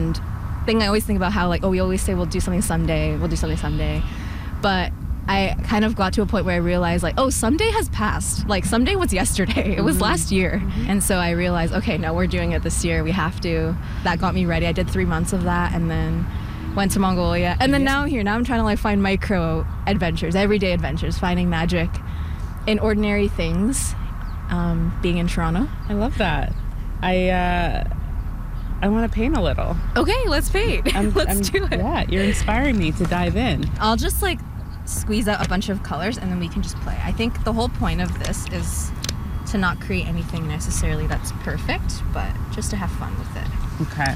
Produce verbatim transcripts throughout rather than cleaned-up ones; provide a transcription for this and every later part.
And thing I always think about how like, oh, we always say we'll do something someday, we'll do something someday. But I kind of got to a point where I realized like, oh, someday has passed. Like someday was yesterday. It was mm-hmm. last year. Mm-hmm. And so I realized, okay, no, we're doing it this year. We have to. That got me ready. I did three months of that and then went to Mongolia. And then now I'm here. Now I'm trying to like find micro adventures, everyday adventures, finding magic in ordinary things, um, being in Toronto. I love that. I, uh, I want to paint a little. Okay, let's paint. I'm, let's I'm, do it. Yeah, you're inspiring me to dive in. I'll just like squeeze out a bunch of colors and then we can just play. I think the whole point of this is to not create anything necessarily that's perfect, but just to have fun with it. Okay.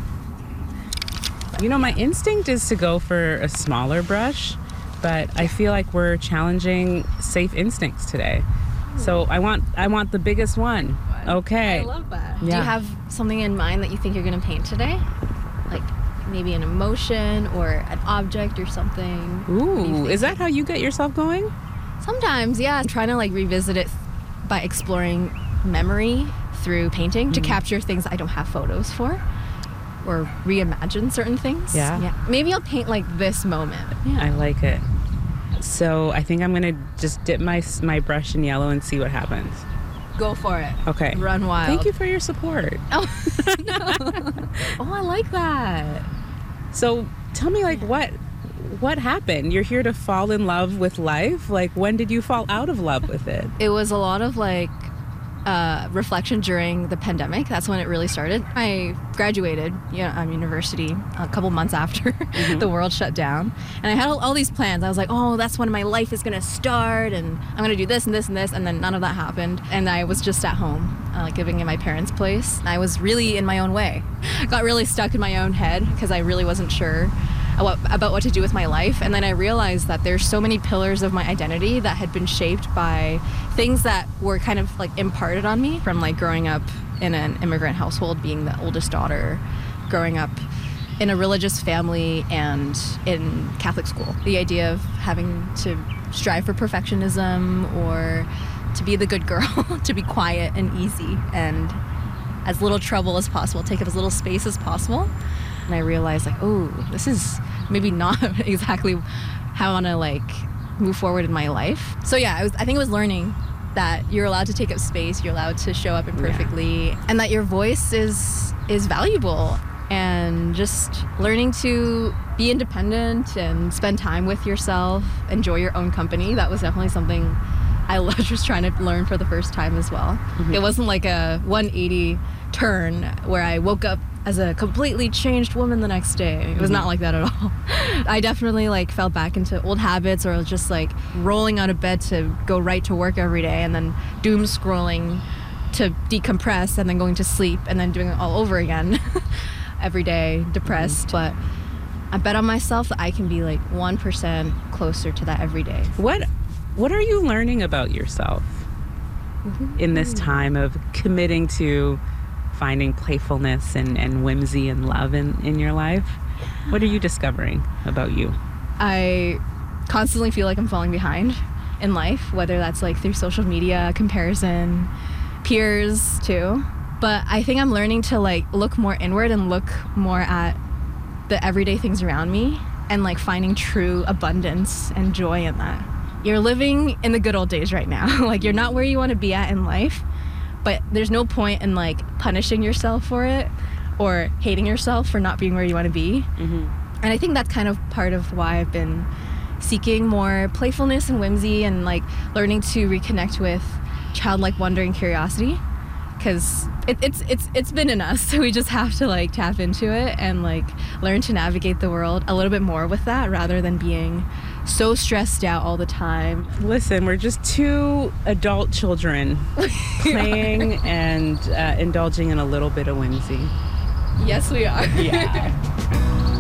You know, my instinct is to go for a smaller brush, but I feel like we're challenging safe instincts today. So I want I want the biggest one. Okay. I love that. Yeah. Do you have something in mind that you think you're going to paint today? Like maybe an emotion or an object or something? Ooh, is that how you get yourself going? Sometimes, yeah. I'm trying to like revisit it by exploring memory through painting mm-hmm. to capture things I don't have photos for or reimagine certain things. Yeah. yeah. Maybe I'll paint like this moment. Yeah. I like it. So I think I'm going to just dip my my brush in yellow and see what happens. Go for it. Okay. Run wild. Thank you for your support. Oh, no. Oh, I like that. So tell me, like, what what happened? You're here to fall in love with life? Like, when did you fall out of love with it? It was a lot of, like, uh, reflection during the pandemic. That's when it really started. I graduated yeah, um, university a couple months after mm-hmm. the world shut down. And I had all, all these plans. I was like, oh, that's when my life is going to start, and I'm going to do this and this and this, and then none of that happened. And I was just at home, uh, like living in my parents' place. I was really in my own way. I got really stuck in my own head because I really wasn't sure What, about what to do with my life. And then I realized that there's so many pillars of my identity that had been shaped by things that were kind of like imparted on me from like growing up in an immigrant household, being the oldest daughter, growing up in a religious family and in Catholic school. The idea of having to strive for perfectionism or to be the good girl, to be quiet and easy and as little trouble as possible, take up as little space as possible. And I realized like, oh, this is maybe not exactly how I want to like move forward in my life. So yeah, I was, I think it was learning that you're allowed to take up space, you're allowed to show up imperfectly, yeah. and that your voice is is valuable. And just learning to be independent and spend time with yourself, enjoy your own company. That was definitely something I loved just trying to learn for the first time as well. Mm-hmm. It wasn't like a one eighty turn where I woke up as a completely changed woman the next day. It was mm-hmm. not like that at all. I definitely like fell back into old habits or just like rolling out of bed to go right to work every day and then doom scrolling to decompress and then going to sleep and then doing it all over again every day, depressed. Mm-hmm. But I bet on myself that I can be like one percent closer to that every day. What, what are you learning about yourself mm-hmm. in this time of committing to finding playfulness and, and whimsy and love in, in your life? What are you discovering about you? I constantly feel like I'm falling behind in life, whether that's like through social media, comparison, peers too. But I think I'm learning to like look more inward and look more at the everyday things around me and like finding true abundance and joy in that. You're living in the good old days right now. Like you're not where you want to be at in life. But there's no point in like punishing yourself for it or hating yourself for not being where you want to be. Mm-hmm. And I think that's kind of part of why I've been seeking more playfulness and whimsy and like learning to reconnect with childlike wonder and curiosity. Because it, it's it's it's been in us, so we just have to like tap into it and like learn to navigate the world a little bit more with that rather than being so stressed out all the time. Listen, we're just two adult children playing and uh, indulging in a little bit of whimsy. Yes, we are. Yeah.